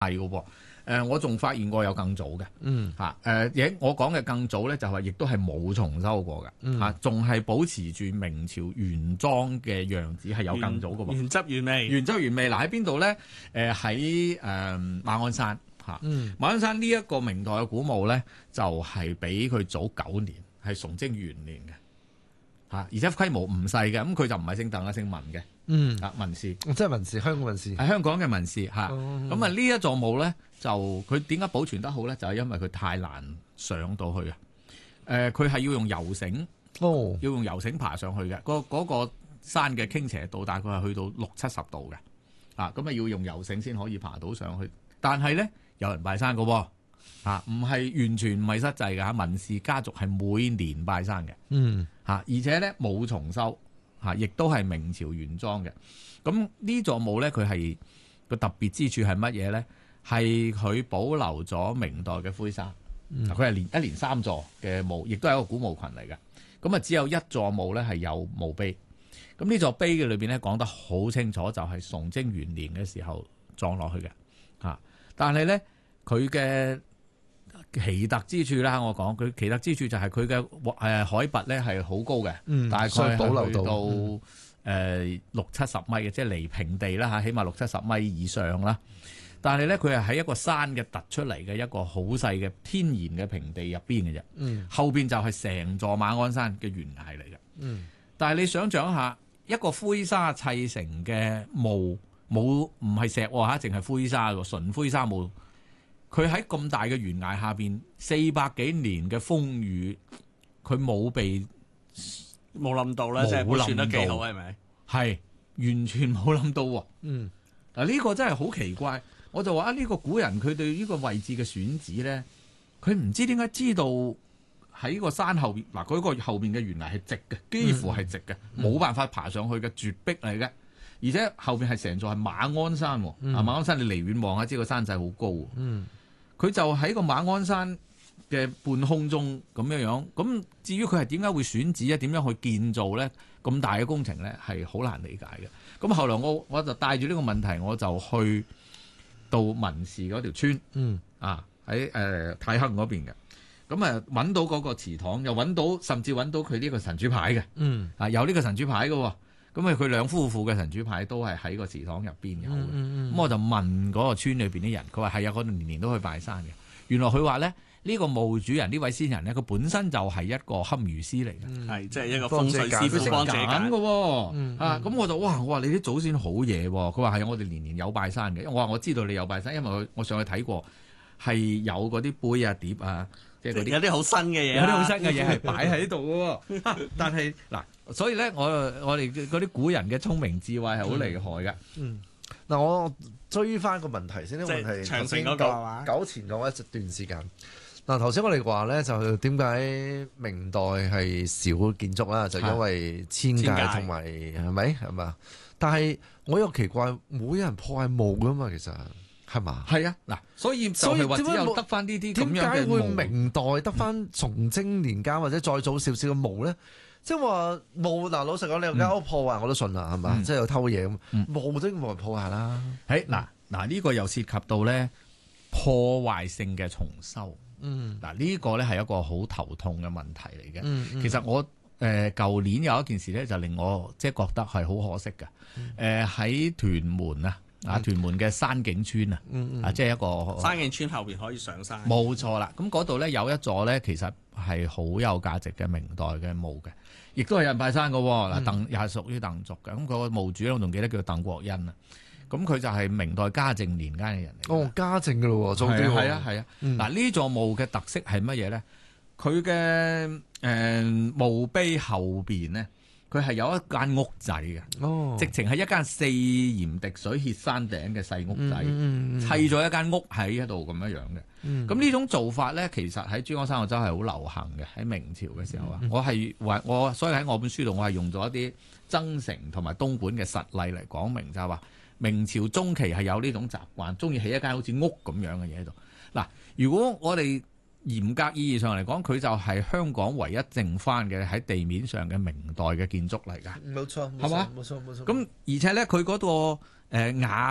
係嘅喎。我仲發現過有更早嘅，我講嘅更早咧就係亦都係冇重修過嘅，仲係保持住明朝原裝嘅樣子，係有更早嘅喎。 原汁原味， 原汁原味。嗱喺邊度咧？喺馬鞍山馬鞍山呢一個明代嘅古墓咧，就係比佢早9年，係崇禎元年嘅。而且規模唔細嘅，咁佢就唔係姓鄧啦，姓文嘅。文氏， 即係文氏，香港文氏， 係香港嘅文氏嚇。咁呢一座墓咧，就佢點解保存得好咧？就係因為佢太難上到去啊！佢係要用油繩，要用油繩爬上去嘅。嗰個山嘅傾斜度大概係去到60-70度嘅。咁要用油繩先可以爬到上去。但係咧，有人拜山嘅喎。唔係完全唔係失祭嘅嚇。文氏家族係每年拜山嘅。而且咧冇重修。亦都係明朝原裝嘅。咁呢座墓咧，佢係個特別之處係乜嘢咧？係佢保留咗明代嘅灰沙。佢係一連3座嘅墓，亦都係一個古墓群嚟嘅。咁只有一座墓咧係有墓碑。咁呢座碑嘅裏邊咧講得好清楚，就係崇禎元年嘅時候葬落去嘅。但係咧佢嘅奇特之處啦，我講佢奇特之處就係佢嘅海拔咧係好高嘅，大概係去到60-70米嘅，即係離平地啦嚇，起碼60-70米以上啦。但係咧佢係喺一個山嘅突出嚟嘅一個好細嘅天然嘅平地入邊嘅啫。後邊就係成座馬鞍山嘅懸崖嚟嘅。但係你想象一下，一個灰沙砌成嘅墓，唔係石喎，淨係灰沙喎，純灰沙墓。佢喺咁大嘅懸崖下邊，400幾年嘅風雨，佢冇冧到咧，即係保存得幾好，係咪？ 係完全冇冧到喎。嗱呢個真係好奇怪，我就話呢個古人佢對呢個位置嘅選址咧，佢唔知點解知道喺個山後邊嗱，嗰個後邊嘅懸崖係直嘅，幾乎係直嘅，冇辦法爬上去嘅絕壁嚟嘅，而且後邊係成座係馬鞍山。馬鞍山你離遠望下知個山勢好高。佢就喺個馬鞍山嘅半空中咁樣。咁至於佢係點解會選址咧？點樣去建造咧？咁大嘅工程咧係好難理解嘅。咁後來我就帶住呢個問題，我就去到文氏嗰條村，喺太坑嗰邊嘅。咁揾到嗰個祠堂，又揾到甚至揾到佢呢個神主牌嘅。有呢個神主牌嘅。咁佢兩夫婦嘅神主牌都係喺個祠堂入邊有嘅。咁我就問嗰個村裏邊啲人，佢話係啊，嗰度年年都去拜山嘅。原來佢話咧，呢個墓主人呢位先人咧，佢本身就係一個堪輿師嚟嘅， 係即係一個風水師傅，幫自己揀嘅。咁我就我話你啲祖先好嘢喎。佢話係啊，我哋年年有拜山嘅。我話我知道你有拜山，因為我上去睇過，係有嗰啲杯啊碟啊，即係嗰啲有啲好新嘅嘢， 有啲好新嘅嘢係擺喺度嘅。但係嗱，所以咧，我哋嗰啲古人嘅聰明智慧係好厲害嘅。 嗱，我追翻個問題先，呢個問題長城嗰個係嘛？ 糾纏咗一段時間。嗱，頭先我哋話咧，就點解明代係少建築啦？就因為遷界同埋係嘛？但係我又奇怪，冇人破壞墓噶嘛？其實係嘛？係啊，嗱，所以話只有得翻呢啲咁樣嘅墓。點解會明代得翻崇禎年間或者再早少少嘅墓咧？即係話墓嗱，老實講，你有間屋破壞我都信啦，係嘛？即係有偷嘢咁，墓都冇人破壞啦。嗱呢個又涉及到咧破壞性嘅重修。嗱呢個咧係一個好頭痛嘅問題嚟嘅。其實我舊年有一件事咧，就令我即係覺得係好可惜嘅。喺屯門屯門嘅山景村即係一個山景村後邊可以上山。 冇錯啦，咁嗰度咧有一座咧，其實係好有價值嘅明代嘅墓嘅，亦都係有人拜山嘅。嗱，又係屬於鄧族嘅。咁佢個墓主咧，我仲記得叫鄧國恩啊。咁佢就係明代嘉靖年間嘅人嚟。哦， 嘉靖嘅咯喎，早啲。 係啊。嗱，呢座墓嘅特色係乜嘢咧？佢嘅墓碑後邊咧，佢係有一間屋仔嘅。直情係一間4檐滴水歇山頂嘅細屋仔，砌咗一間屋喺度咁樣嘅。咁呢種做法咧，其實喺珠江三角洲係好流行嘅。喺明朝嘅時候啊，所以喺我本書度，我係用咗一啲增城同埋東莞嘅實例嚟講明，就係話明朝中期係有呢種習慣，中意起一間好似屋咁樣嘅嘢喺度。嗱，如果我哋嚴格意義上嚟講，佢就係香港唯一剩翻嘅喺地面上嘅明代嘅建築嚟㗎。 冇錯， 係嘛？ 冇錯。 咁而且咧，佢嗰個瓦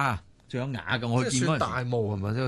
仲有瓦嘅，我即係去見嗰陣時算大墓係咪？即係